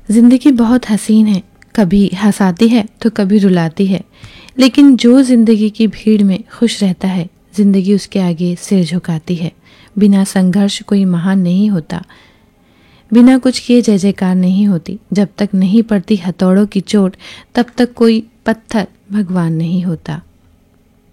जिंदगी बहुत हसीन है, कभी हंसाती है तो कभी रुलाती है, लेकिन जो जिंदगी की भीड़ में खुश रहता है, जिंदगी उसके आगे सिर झुकाती है। बिना संघर्ष कोई महान नहीं होता, बिना कुछ किए जय जयकार नहीं होती। जब तक नहीं पड़ती हथौड़ों की चोट, तब तक कोई पत्थर भगवान नहीं होता।